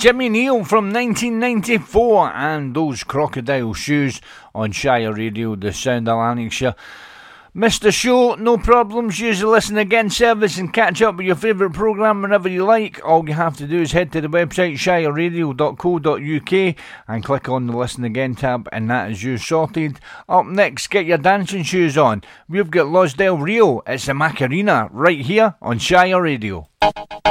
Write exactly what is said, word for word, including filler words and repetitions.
Jimmy Neal from nineteen ninety-four and those crocodile shoes on Shire Radio, the sound of Lanarkshire. Missed the show, no problems. Use the listen again service and catch up with your favourite programme whenever you like. All you have to do is head to the website shire radio dot co dot uk and click on the listen again tab, and that is you sorted. Up next, get your dancing shoes on. We've got Los Del Rio. It's the Macarena right here on Shire Radio.